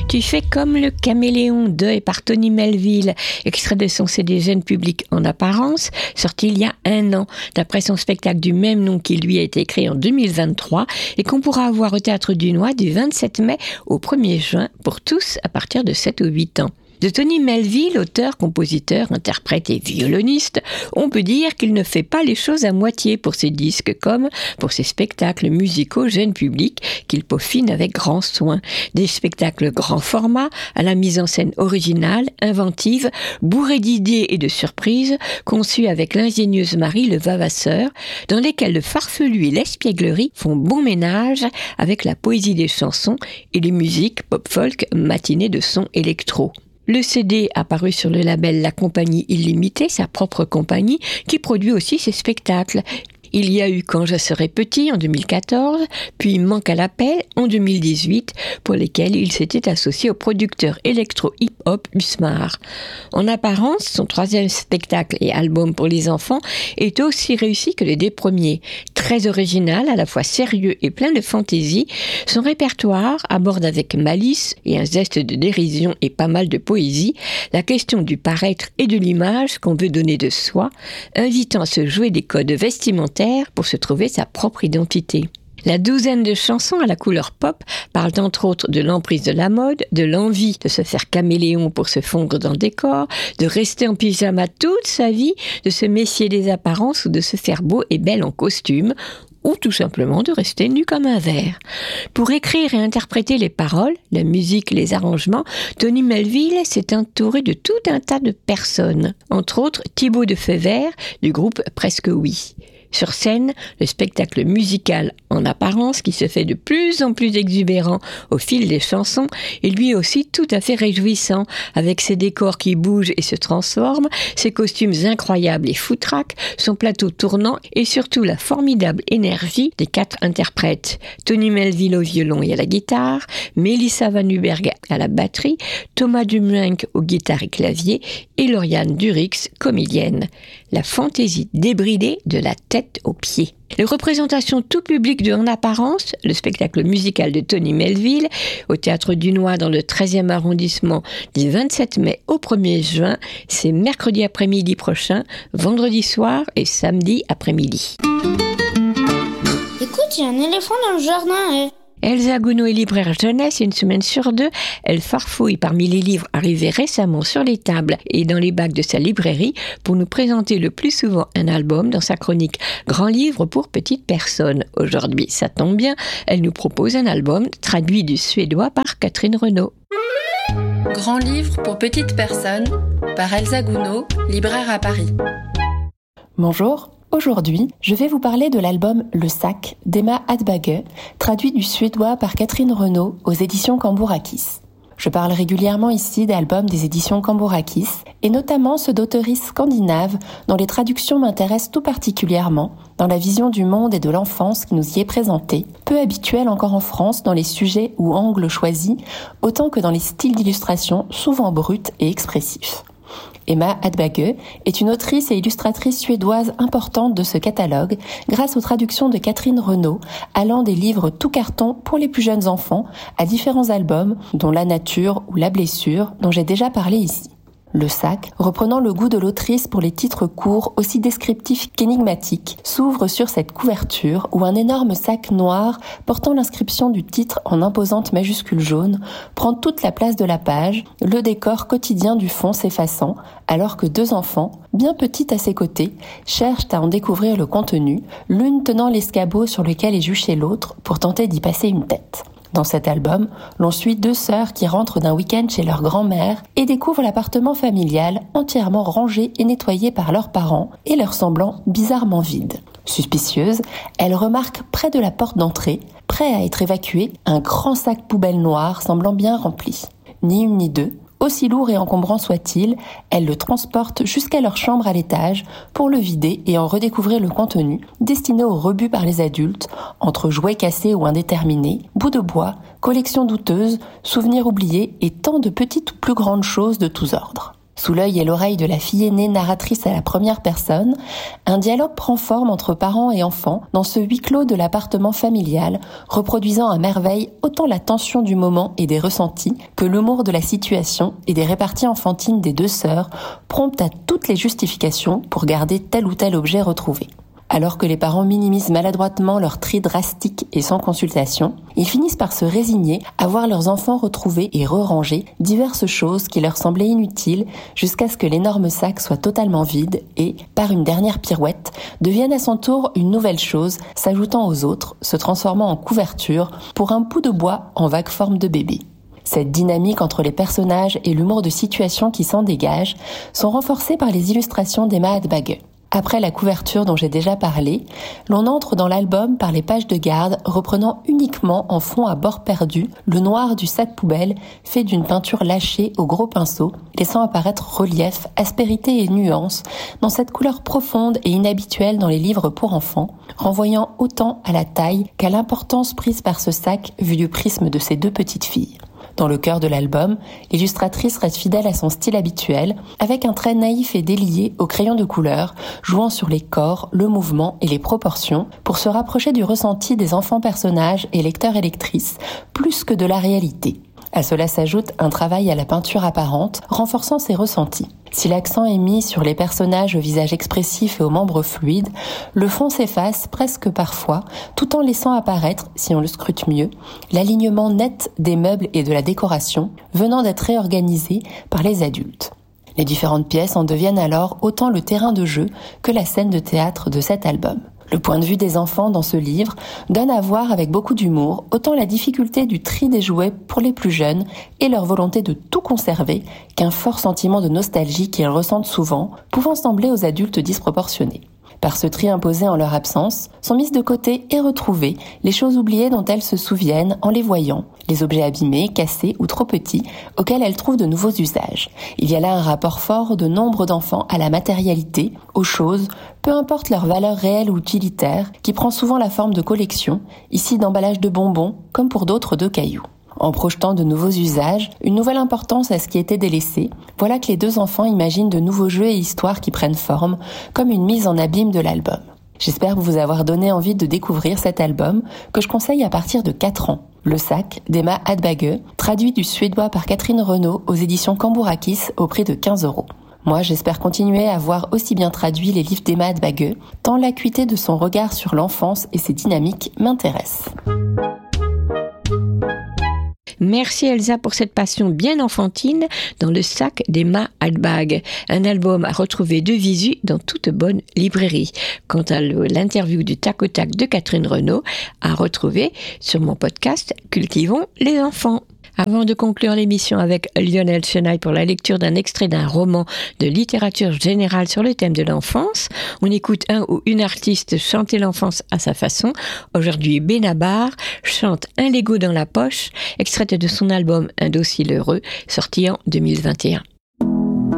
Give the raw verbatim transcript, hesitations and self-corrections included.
Tu fais comme le caméléon de et par Tony Melville, extrait de son C D Jeune Public en apparence, sorti il y a un an, d'après son spectacle du même nom qui lui a été créé en deux mille vingt-trois et qu'on pourra voir au Théâtre du Noy du vingt-sept mai au premier juin pour tous à partir de sept ou huit ans. De Tony Melville, auteur, compositeur, interprète et violoniste, on peut dire qu'il ne fait pas les choses à moitié pour ses disques comme pour ses spectacles musicaux jeunes publics qu'il peaufine avec grand soin. Des spectacles grand format, à la mise en scène originale, inventive, bourrée d'idées et de surprises, conçus avec l'ingénieuse Marie Le Vavasseur, dans lesquels le farfelu et l'espièglerie font bon ménage avec la poésie des chansons et les musiques pop-folk matinées de sons électro. Le C D a paru sur le label La Compagnie Illimitée, sa propre compagnie, qui produit aussi ses spectacles. Il y a eu Quand je serai petit en deux mille quatorze, puis Manque à l'appel en deux mille dix-huit, pour lesquels il s'était associé au producteur électro-hip-hop Usmar. En apparence, son troisième spectacle et album pour les enfants est aussi réussi que les deux premiers. Très original, à la fois sérieux et plein de fantaisie, son répertoire aborde avec malice et un zeste de dérision et pas mal de poésie la question du paraître et de l'image qu'on veut donner de soi, invitant à se jouer des codes vestimentaires pour se trouver sa propre identité. La douzaine de chansons à la couleur pop parlent entre autres de l'emprise de la mode, de l'envie de se faire caméléon pour se fondre dans le décor, de rester en pyjama toute sa vie, de se méfier des apparences ou de se faire beau et belle en costume, ou tout simplement de rester nu comme un verre. Pour écrire et interpréter les paroles, la musique, les arrangements, Tony Melville s'est entouré de tout un tas de personnes, entre autres Thibaut de Feuvert du groupe Presque Oui. Sur scène, le spectacle musical en apparence, qui se fait de plus en plus exubérant au fil des chansons, est lui aussi tout à fait réjouissant, avec ses décors qui bougent et se transforment, ses costumes incroyables et foutraques, son plateau tournant et surtout la formidable énergie des quatre interprètes. Tony Melville au violon et à la guitare, Mélissa Van Uberg à la batterie, Thomas Dumenck aux guitares et claviers et Lauriane Durix, comédienne. La fantaisie débridée de la tête aux pieds. Les représentations tout public de En apparence, le spectacle musical de Tony Melville, au Théâtre du Noy dans le treizième arrondissement du vingt-sept mai au premier juin, c'est mercredi après-midi prochain, vendredi soir et samedi après-midi. Écoute, il y a un éléphant dans le jardin, eh. Elsa Gounod est libraire jeunesse et une semaine sur deux, elle farfouille parmi les livres arrivés récemment sur les tables et dans les bacs de sa librairie pour nous présenter le plus souvent un album dans sa chronique Grand livre pour petites personnes. Aujourd'hui, ça tombe bien, elle nous propose un album traduit du suédois par Catherine Renaud. Grand livre pour petites personnes par Elsa Gounod, libraire à Paris. Bonjour. Aujourd'hui, je vais vous parler de l'album Le Sac d'Emma Hadbagge, traduit du suédois par Catherine Renaud aux éditions Cambourakis. Je parle régulièrement ici d'albums des éditions Cambourakis, et notamment ceux d'auteuristes scandinaves dont les traductions m'intéressent tout particulièrement dans la vision du monde et de l'enfance qui nous y est présentée, peu habituelle encore en France dans les sujets ou angles choisis, autant que dans les styles d'illustration souvent bruts et expressifs. Emma Hadbagge est une autrice et illustratrice suédoise importante de ce catalogue grâce aux traductions de Catherine Renaud, allant des livres tout carton pour les plus jeunes enfants à différents albums dont La Nature ou La Blessure dont j'ai déjà parlé ici. Le Sac, reprenant le goût de l'autrice pour les titres courts aussi descriptifs qu'énigmatiques, s'ouvre sur cette couverture où un énorme sac noir portant l'inscription du titre en imposante majuscule jaune prend toute la place de la page, le décor quotidien du fond s'effaçant, alors que deux enfants, bien petites à ses côtés, cherchent à en découvrir le contenu, l'une tenant l'escabeau sur lequel est juchée l'autre pour tenter d'y passer une tête. Dans cet album, l'on suit deux sœurs qui rentrent d'un week-end chez leur grand-mère et découvrent l'appartement familial entièrement rangé et nettoyé par leurs parents et leur semblant bizarrement vide. Suspicieuse, elles remarquent près de la porte d'entrée, prêt à être évacué, un grand sac poubelle noir semblant bien rempli. Ni une ni deux, aussi lourd et encombrant soit-il, elles le transportent jusqu'à leur chambre à l'étage pour le vider et en redécouvrir le contenu, destiné au rebut par les adultes, entre jouets cassés ou indéterminés, bouts de bois, collections douteuses, souvenirs oubliés et tant de petites ou plus grandes choses de tous ordres. Sous l'œil et l'oreille de la fille aînée narratrice à la première personne, un dialogue prend forme entre parents et enfants dans ce huis clos de l'appartement familial, reproduisant à merveille autant la tension du moment et des ressentis que l'humour de la situation et des réparties enfantines des deux sœurs, promptes à toutes les justifications pour garder tel ou tel objet retrouvé. Alors que les parents minimisent maladroitement leur tri drastique et sans consultation, ils finissent par se résigner à voir leurs enfants retrouver et re-ranger diverses choses qui leur semblaient inutiles jusqu'à ce que l'énorme sac soit totalement vide et, par une dernière pirouette, devienne à son tour une nouvelle chose, s'ajoutant aux autres, se transformant en couverture pour un bout de bois en vague forme de bébé. Cette dynamique entre les personnages et l'humour de situation qui s'en dégage sont renforcés par les illustrations d'Emma Hadbagge. Après la couverture dont j'ai déjà parlé, l'on entre dans l'album par les pages de garde reprenant uniquement en fond à bord perdu le noir du sac poubelle fait d'une peinture lâchée au gros pinceau, laissant apparaître relief, aspérité et nuance dans cette couleur profonde et inhabituelle dans les livres pour enfants, renvoyant autant à la taille qu'à l'importance prise par ce sac vu du prisme de ces deux petites filles. Dans le cœur de l'album, l'illustratrice reste fidèle à son style habituel, avec un trait naïf et délié au crayon de couleur, jouant sur les corps, le mouvement et les proportions, pour se rapprocher du ressenti des enfants personnages et lecteurs et lectrices, plus que de la réalité. À cela s'ajoute un travail à la peinture apparente, renforçant ses ressentis. Si l'accent est mis sur les personnages au visage expressif et aux membres fluides, le fond s'efface presque parfois, tout en laissant apparaître, si on le scrute mieux, l'alignement net des meubles et de la décoration, venant d'être réorganisé par les adultes. Les différentes pièces en deviennent alors autant le terrain de jeu que la scène de théâtre de cet album. Le point de vue des enfants dans ce livre donne à voir avec beaucoup d'humour autant la difficulté du tri des jouets pour les plus jeunes et leur volonté de tout conserver qu'un fort sentiment de nostalgie qu'ils ressentent souvent, pouvant sembler aux adultes disproportionné. Par ce tri imposé en leur absence, sont mises de côté et retrouvées les choses oubliées dont elles se souviennent en les voyant, les objets abîmés, cassés ou trop petits, auxquels elles trouvent de nouveaux usages. Il y a là un rapport fort de nombre d'enfants à la matérialité, aux choses, peu importe leur valeur réelle ou utilitaire, qui prend souvent la forme de collection, ici d'emballage de bonbons, comme pour d'autres de cailloux. En projetant de nouveaux usages, une nouvelle importance à ce qui était délaissé, voilà que les deux enfants imaginent de nouveaux jeux et histoires qui prennent forme, comme une mise en abîme de l'album. J'espère vous avoir donné envie de découvrir cet album, que je conseille à partir de quatre ans. Le sac d'Emma Hadbagge, traduit du suédois par Catherine Renaud aux éditions Cambourakis au prix de quinze euros. Moi, j'espère continuer à voir aussi bien traduit les livres d'Emma Hadbagge, tant l'acuité de son regard sur l'enfance et ses dynamiques m'intéresse. Merci Elsa pour cette passion bien enfantine dans le sac d'Emma Hadbagge, un album à retrouver de visu dans toute bonne librairie. Quant à l'interview du tac au tac de Catherine Renaud, à retrouver sur mon podcast Cultivons les enfants. Avant de conclure l'émission avec Lionel Chenaille pour la lecture d'un extrait d'un roman de littérature générale sur le thème de l'enfance, on écoute un ou une artiste chanter l'enfance à sa façon. Aujourd'hui, Benabar chante Un Lego dans la poche, extraite de son album Un dossier heureux, sorti en deux mille vingt et un.